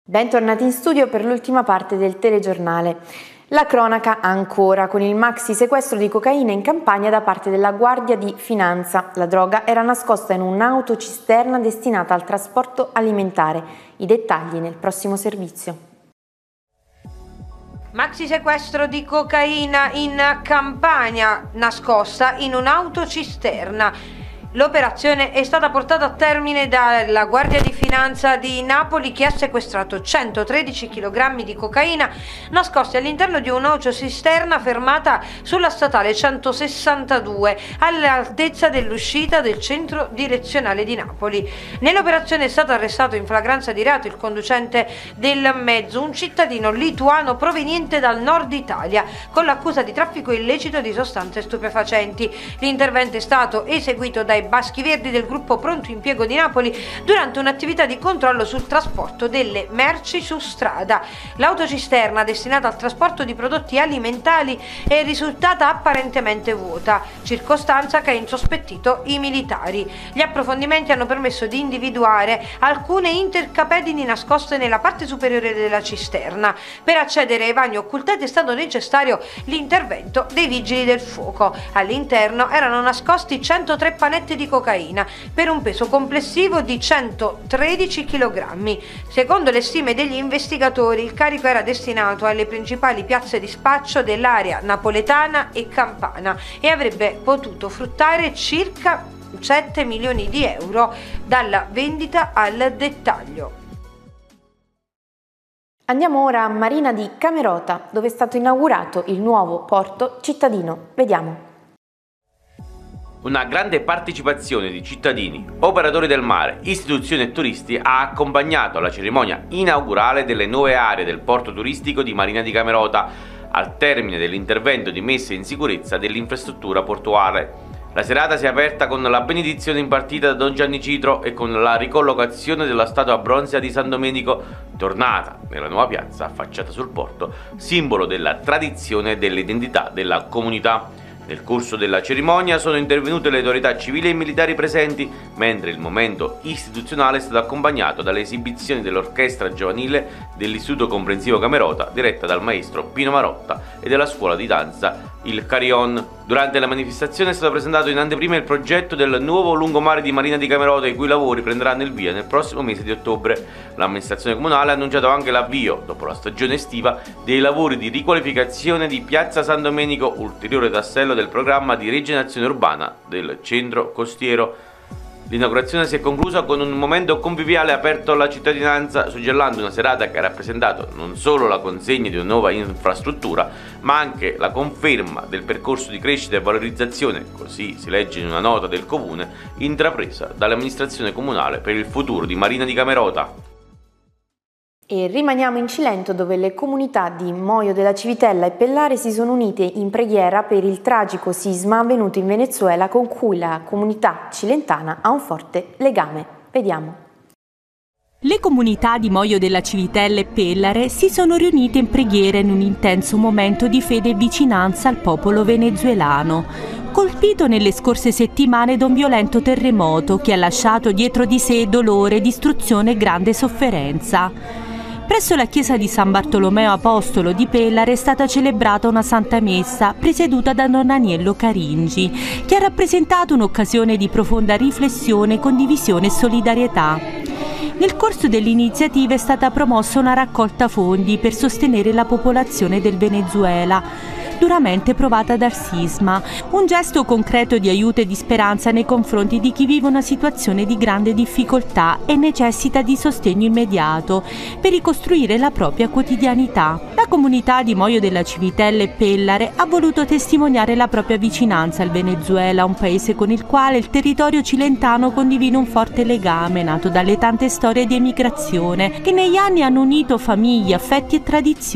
Bentornati in studio per l'ultima parte del telegiornale. La cronaca ancora, con il maxi sequestro di cocaina in Campania da parte della Guardia di Finanza. La droga era nascosta in un'autocisterna destinata al trasporto alimentare. I dettagli nel prossimo servizio. Maxi sequestro di cocaina in Campania, nascosta in un'autocisterna. L'operazione è stata portata a termine dalla Guardia di Finanza di Napoli, che ha sequestrato 113 kg di cocaina nascosti all'interno di un'autocisterna fermata sulla statale 162 all'altezza dell'uscita del centro direzionale di Napoli. Nell'operazione è stato arrestato in flagranza di reato il conducente del mezzo, un cittadino lituano proveniente dal nord Italia, con l'accusa di traffico illecito di sostanze stupefacenti. L'intervento è stato eseguito dai Baschi Verdi del gruppo Pronto Impiego di Napoli durante un'attività di controllo sul trasporto delle merci su strada. L'autocisterna, destinata al trasporto di prodotti alimentari, è risultata apparentemente vuota, circostanza che ha insospettito i militari. Gli approfondimenti hanno permesso di individuare alcune intercapedini nascoste nella parte superiore della cisterna. Per accedere ai vani occultati è stato necessario l'intervento dei vigili del fuoco. All'interno erano nascosti 103 panetti di cocaina per un peso complessivo di 113 kg. Secondo le stime degli investigatori, il carico era destinato alle principali piazze di spaccio dell'area napoletana e campana e avrebbe potuto fruttare circa 7 milioni di euro dalla vendita al dettaglio. Andiamo ora a Marina di Camerota, dove è stato inaugurato il nuovo porto cittadino. Vediamo. Una grande partecipazione di cittadini, operatori del mare, istituzioni e turisti ha accompagnato la cerimonia inaugurale delle nuove aree del porto turistico di Marina di Camerota, al termine dell'intervento di messa in sicurezza dell'infrastruttura portuale. La serata si è aperta con la benedizione impartita da Don Gianni Citro e con la ricollocazione della statua bronzea di San Domenico, tornata nella nuova piazza affacciata sul porto, simbolo della tradizione e dell'identità della comunità. Nel corso della cerimonia sono intervenute le autorità civili e militari presenti, mentre il momento istituzionale è stato accompagnato dalle esibizioni dell'orchestra giovanile dell'Istituto Comprensivo Camerota, diretta dal maestro Pino Marotta, e della scuola di danza Il Carillon. Durante la manifestazione è stato presentato in anteprima il progetto del nuovo lungomare di Marina di Camerota, i cui lavori prenderanno il via nel prossimo mese di ottobre. L'amministrazione comunale ha annunciato anche l'avvio, dopo la stagione estiva, dei lavori di riqualificazione di Piazza San Domenico, ulteriore tassello del programma di rigenerazione urbana del centro costiero. L'inaugurazione si è conclusa con un momento conviviale aperto alla cittadinanza, suggellando una serata che ha rappresentato non solo la consegna di una nuova infrastruttura, ma anche la conferma del percorso di crescita e valorizzazione, così si legge in una nota del comune, intrapresa dall'amministrazione comunale per il futuro di Marina di Camerota. E rimaniamo in Cilento, dove le comunità di Moio della Civitella e Pellare si sono unite in preghiera per il tragico sisma avvenuto in Venezuela, con cui la comunità cilentana ha un forte legame. Vediamo. Le comunità di Moio della Civitella e Pellare si sono riunite in preghiera in un intenso momento di fede e vicinanza al popolo venezuelano, colpito nelle scorse settimane da un violento terremoto che ha lasciato dietro di sé dolore, distruzione e grande sofferenza. Presso la chiesa di San Bartolomeo Apostolo di Pellare è stata celebrata una Santa Messa presieduta da Don Aniello Caringi, che ha rappresentato un'occasione di profonda riflessione, condivisione e solidarietà. Nel corso dell'iniziativa è stata promossa una raccolta fondi per sostenere la popolazione del Venezuela, duramente provata dal sisma, un gesto concreto di aiuto e di speranza nei confronti di chi vive una situazione di grande difficoltà e necessita di sostegno immediato per ricostruire la propria quotidianità. La comunità di Moio della Civitella e Pellare ha voluto testimoniare la propria vicinanza al Venezuela, un paese con il quale il territorio cilentano condivide un forte legame nato dalle tante storie di emigrazione che negli anni hanno unito famiglie, affetti e tradizioni.